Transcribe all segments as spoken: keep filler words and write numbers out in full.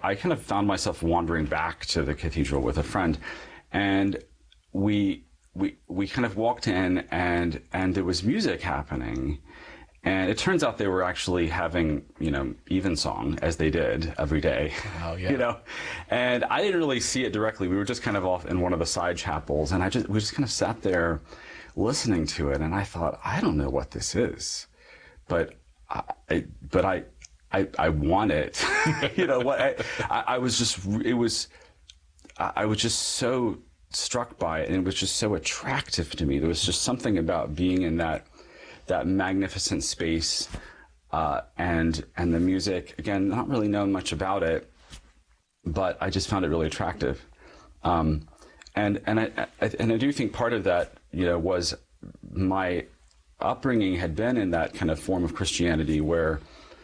I kind of found myself wandering back to the cathedral with a friend, and we we we kind of walked in, and and there was music happening. And it turns out they were actually having, you know, evensong, as they did every day. Oh, yeah. You know, and I didn't really see it directly. We were just kind of off in one of the side chapels, and I just we just kind of sat there listening to it, and I thought, I don't know what this is, but I, I but I, I, I want it. You know what? I, I, I was just it was I, I was just so struck by it, and it was just so attractive to me. There was just something about being in that. that magnificent space, uh, and and the music, again, not really knowing much about it, but I just found it really attractive. Um, and and I, I and I do think part of that, you know, was my upbringing had been in that kind of form of Christianity where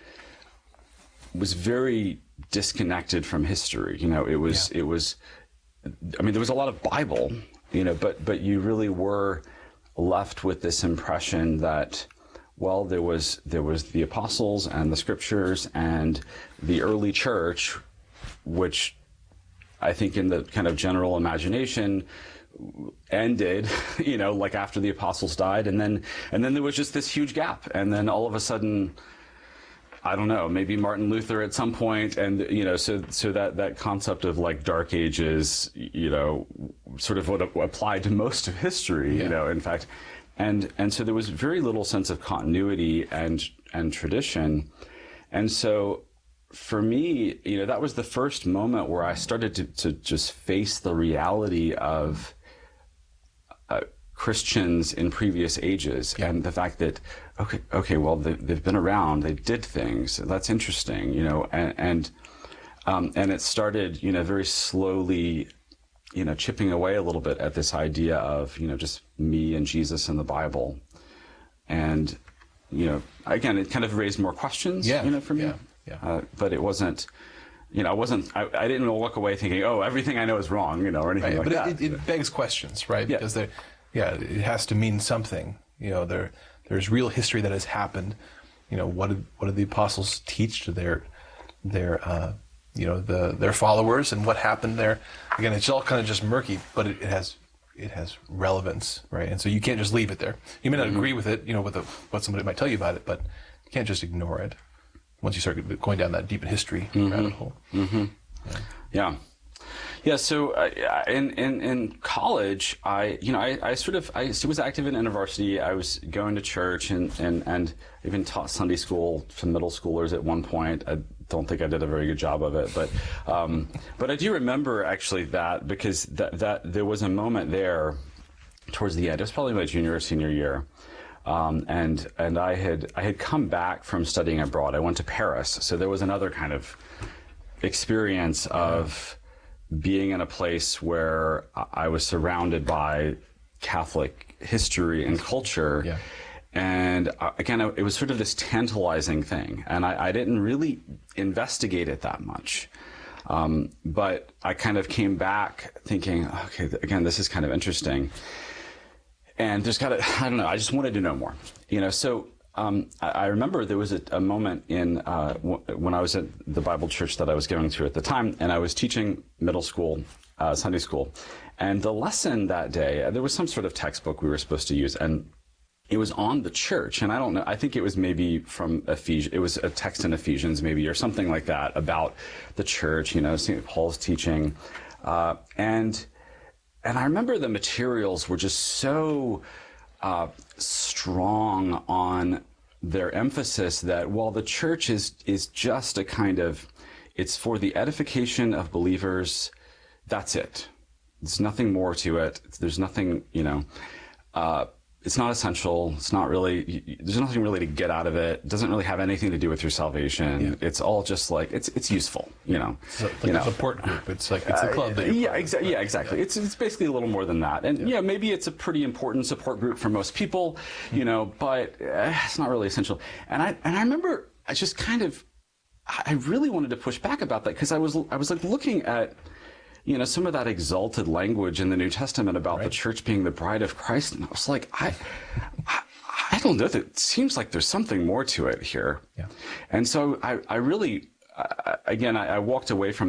it was very disconnected from history. You know, it was yeah. it was, I mean, there was a lot of Bible, you know, but but you really were left with this impression that, well, there was there was the apostles and the scriptures and the early church, which I think in the kind of general imagination ended, you know, like after the apostles died, and then and then there was just this huge gap, and then all of a sudden, I don't know, maybe Martin Luther at some point, and you know, so so that that concept of like Dark Ages, you know, sort of what applied to most of history, yeah. you know, in fact, and and so there was very little sense of continuity and and tradition, and so for me, you know, that was the first moment where I started to to just face the reality of uh, Christians in previous ages, yeah. and the fact that okay, okay, well, they, they've been around, they did things, that's interesting, you know, and and, um, and it started, you know, very slowly, you know, chipping away a little bit at this idea of, you know, just me and Jesus and the Bible, and you know, again, it kind of raised more questions, yeah. you know, for me, yeah. Yeah. Uh, but it wasn't. You know, I wasn't, I, I didn't walk away thinking, oh, everything I know is wrong, you know, or anything right. like but that. But it, it begs questions, right? Yeah. Because there, yeah, it has to mean something. You know, there, there's real history that has happened. You know, what did, what did the apostles teach to their, their, uh, you know, the, their followers, and what happened there? Again, it's all kind of just murky, but it, it has, it has relevance, right? And so you can't just leave it there. You may not mm-hmm. agree with it, you know, with the, what somebody might tell you about it, but you can't just ignore it once you start going down that deep in history mm-hmm. rabbit hole. Mm-hmm. Yeah. yeah. Yeah. So uh, in, in, in college, I, you know, I, I sort of, I was active in InterVarsity. I was going to church and, and, and even taught Sunday school to middle schoolers at one point. I don't think I did a very good job of it, but, um, but I do remember actually that, because that, that there was a moment there towards the end. It was probably my junior or senior year. Um, and and I had I had come back from studying abroad. I went to Paris, so there was another kind of experience of being in a place where I was surrounded by Catholic history and culture. Yeah. And uh, again, it was sort of this tantalizing thing, and I, I didn't really investigate it that much. Um, but I kind of came back thinking, okay, again, this is kind of interesting. And there's got to, I don't know, I just wanted to know more, you know. So um, I, I remember there was a, a moment in uh, w- when I was at the Bible church that I was going to at the time, and I was teaching middle school, uh, Sunday school, and the lesson that day, uh, there was some sort of textbook we were supposed to use, and it was on the church, and I don't know, I think it was maybe from Ephesians, it was a text in Ephesians maybe, or something like that, about the church, you know, Saint Paul's teaching, uh, and And I remember the materials were just so uh, strong on their emphasis that while the church is is just a kind of, it's for the edification of believers, that's it. There's nothing more to it. There's nothing, you know, uh, it's not essential. It's not really, there's nothing really to get out of it. It doesn't really have anything to do with your salvation. Yeah. It's all just like, it's it's useful, you know. It's like you a know. support group. It's like, it's a club. That Uh, yeah, exa- yeah, exactly. Yeah. It's it's basically a little more than that. And yeah. yeah, maybe it's a pretty important support group for most people, you know, but uh, it's not really essential. And I and I remember I just kind of, I really wanted to push back about that, because I was I was like looking at, you know, some of that exalted language in the New Testament about right. the church being the bride of Christ, and I was like, I, I, I don't know. It seems like there's something more to it here. Yeah. And so I, I really, I, again, I, I walked away from